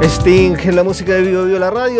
Sting en la música de Vivo Vivo la radio,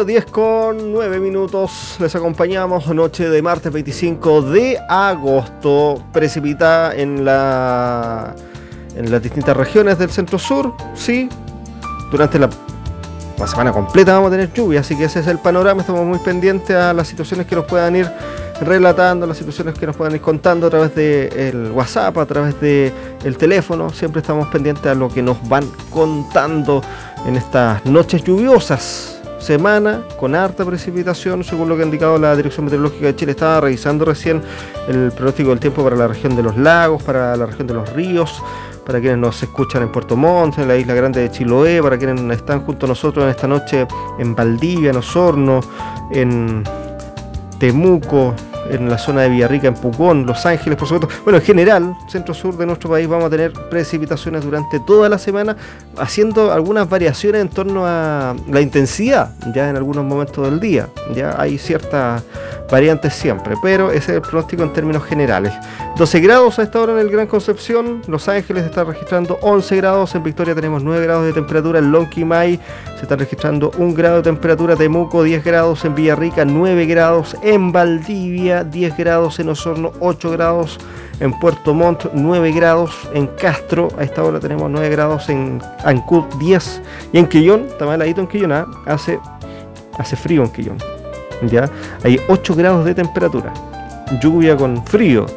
10:09. Les acompañamos noche de martes 25 de agosto. Precipita en las distintas regiones del centro sur, sí. Durante la semana completa vamos a tener lluvia, así que ese es el panorama. Estamos muy pendientes a las situaciones que nos puedan ir relatando, las situaciones que nos puedan ir contando a través del WhatsApp, a través del teléfono. Siempre estamos pendientes a lo que nos van contando en estas noches lluviosas. Semana con harta precipitación, según lo que ha indicado la Dirección Meteorológica de Chile. Estaba revisando recién el pronóstico del tiempo para la región de los lagos, para la región de los ríos, para quienes nos escuchan en Puerto Montt, en la isla grande de Chiloé, para quienes están junto a nosotros en esta noche en Valdivia, en Osorno, en Temuco, en la zona de Villarrica, en Pucón, Los Ángeles, por supuesto. Bueno, en general, centro-sur de nuestro país vamos a tener precipitaciones durante toda la semana, haciendo algunas variaciones en torno a la intensidad, ya en algunos momentos del día. Ya hay ciertas variantes siempre, pero ese es el pronóstico en términos generales. 12 grados a esta hora en el Gran Concepción. Los Ángeles está registrando 11 grados, en Victoria tenemos 9 grados de temperatura, en Lonquimay se está registrando 1 grado de temperatura, Temuco 10 grados, en Villarrica 9 grados, en Valdivia 10 grados, en Osorno 8 grados, en Puerto Montt 9 grados, en Castro a esta hora tenemos 9 grados, en Ancud 10 y en Quillón, está maladito en Quillón, hace frío en Quillón, ya hay 8 grados de temperatura, lluvia con frío,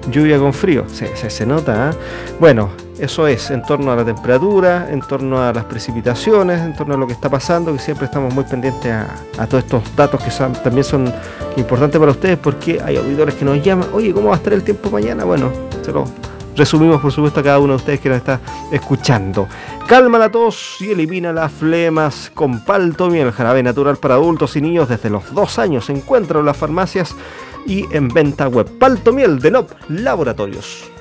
se nota, Bueno, eso es en torno a la temperatura, en torno a las precipitaciones, en torno a lo que está pasando, que siempre estamos muy pendientes a todos estos datos que también son importantes para ustedes, porque hay auditores que nos llaman, oye, ¿cómo va a estar el tiempo mañana? Bueno, se lo resumimos por supuesto a cada uno de ustedes que nos está escuchando. Calma la tos y elimina las flemas con Paltomiel, jarabe natural para adultos y niños desde los 2 años. Encuéntralo en las farmacias y en venta web. Paltomiel de NOP Laboratorios.